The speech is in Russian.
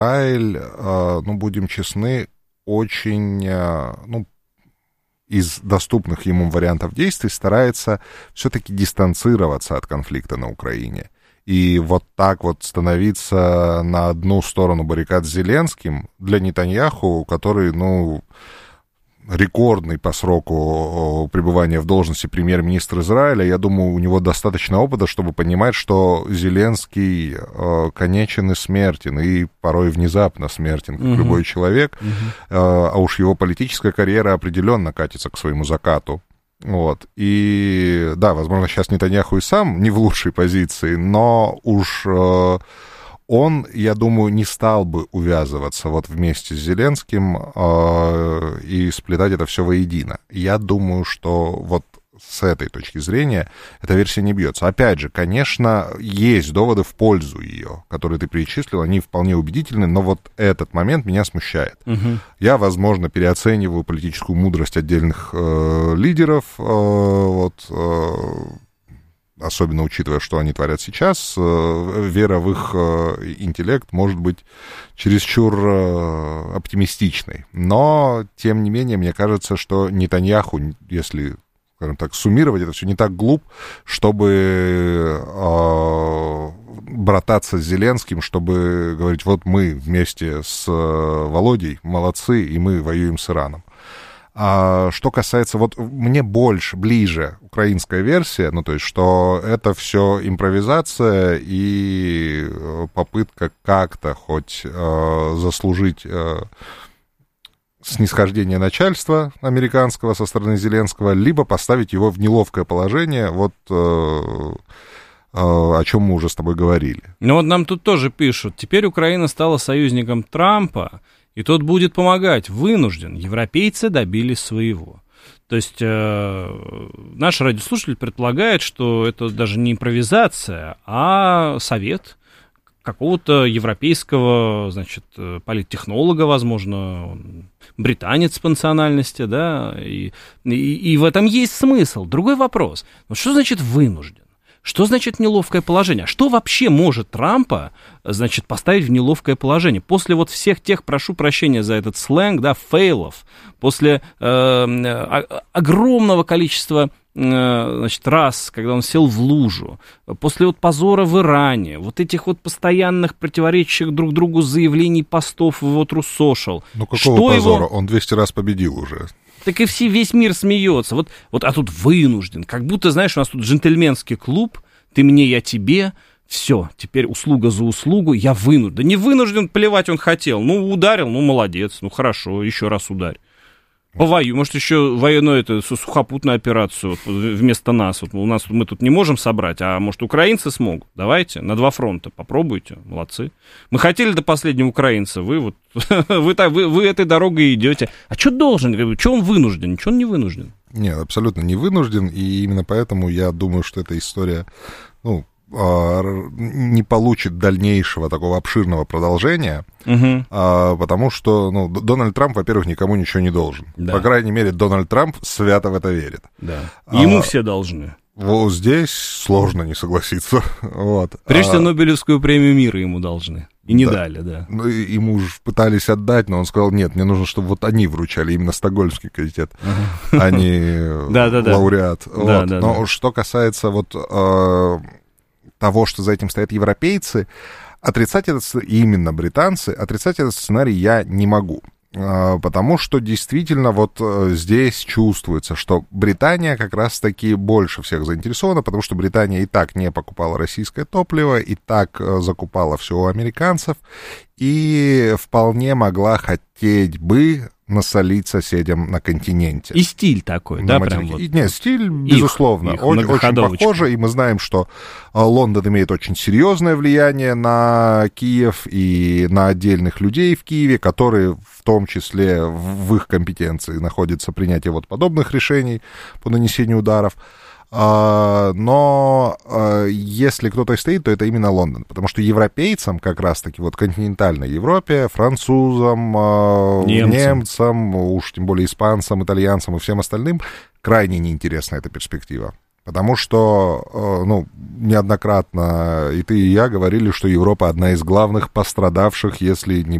Израиль, ну, будем честны, очень, ну, из доступных ему вариантов действий старается все-таки дистанцироваться от конфликта на Украине. И вот так вот становиться на одну сторону баррикад с Зеленским для Нетаньяху, который, ну, рекордный по сроку пребывания в должности премьер-министра Израиля, я думаю, у него достаточно опыта, чтобы понимать, что Зеленский конечен и смертен, и порой внезапно смертен, как любой человек, а уж его политическая карьера определенно катится к своему закату. Вот. И да, возможно, сейчас Нетаньяху и сам не в лучшей позиции, но уж он, я думаю, не стал бы увязываться вот вместе с Зеленским и сплетать это все воедино. Я думаю, что вот с этой точки зрения эта версия не бьется. Опять же, конечно, есть доводы в пользу ее, которые ты перечислил, они вполне убедительны, но вот этот момент меня смущает. Я, возможно, переоцениваю политическую мудрость отдельных лидеров, особенно учитывая, что они творят сейчас, вера в их интеллект может быть чересчур оптимистичной. Но, тем не менее, мне кажется, что Нетаньяху, если, скажем так, суммировать, это все не так глуп, чтобы брататься с Зеленским, чтобы говорить, вот мы вместе с Володей молодцы, и мы воюем с Ираном. А что касается, вот мне ближе украинская версия, ну, то есть, что это все импровизация и попытка как-то хоть заслужить снисхождение начальства американского со стороны Зеленского, либо поставить его в неловкое положение, вот о чем мы уже с тобой говорили. Ну, вот нам тут тоже пишут, теперь Украина стала союзником Трампа, и тот будет помогать, вынужден. Европейцы добились своего. То есть наш радиослушатель предполагает, что это даже не импровизация, а совет какого-то европейского, значит, политтехнолога, возможно, британец по национальности, да, и в этом есть смысл. Другой вопрос. Ну, что значит вынужден? Что значит неловкое положение? Что вообще может Трампа, значит, поставить в неловкое положение? После вот всех тех, прошу прощения за этот сленг, да, фейлов, после огромного количества, значит, раз, когда он сел в лужу, после вот позора в Иране, вот этих вот постоянных противоречащих друг другу заявлений, постов в его True Social. Ну, какого позора? Он 200 раз победил уже. Так и весь мир смеется. Вот, а тут вынужден. Как будто, знаешь, у нас тут джентльменский клуб, ты мне, я тебе, все, теперь услуга за услугу, я вынужден. Да не вынужден, плевать он хотел. Ну, ударил, ну, молодец, ну, хорошо, еще раз ударь. Повоюй, может, еще военную сухопутную операцию вот, вместо нас. Вот, мы тут не можем собрать, а может, украинцы смогут. Давайте, на 2 фронта попробуйте, молодцы. Мы хотели до последнего украинца, вы этой дорогой идете. А что должен? Что он вынужден? Ничего он не вынужден. Нет, абсолютно не вынужден, и именно поэтому я думаю, что эта история, ну, не получит дальнейшего такого обширного продолжения, потому что, ну, Дональд Трамп, во-первых, никому ничего не должен. Да. По крайней мере, Дональд Трамп свято в это верит. Да. Ему все должны. Вот здесь сложно не согласиться. Вот. Прежде Нобелевскую премию мира ему должны. И не дали, да. Ну, ему же пытались отдать, но он сказал, нет, мне нужно, чтобы вот они вручали, именно Стокгольмский комитет, а не лауреат. Но что касается вот того, что за этим стоят европейцы, отрицать этот, именно британцы, отрицать этот сценарий я не могу. Потому что действительно вот здесь чувствуется, что Британия как раз-таки больше всех заинтересована, потому что Британия и так не покупала российское топливо, и так закупала все у американцев, и вполне могла хотеть бы насолить соседям на континенте. И стиль такой, да, прям вот. Нет, стиль, безусловно, очень похожий, и мы знаем, что Лондон имеет очень серьезное влияние на Киев и на отдельных людей в Киеве, которые в том числе в их компетенции находится принятие вот подобных решений по нанесению ударов. Но если кто-то и стоит, то это именно Лондон, потому что европейцам, как раз-таки вот континентальной Европе, французам, немцам, уж тем более испанцам, итальянцам и всем остальным, крайне неинтересна эта перспектива. Потому что, ну, неоднократно и ты, и я говорили, что Европа одна из главных пострадавших, если не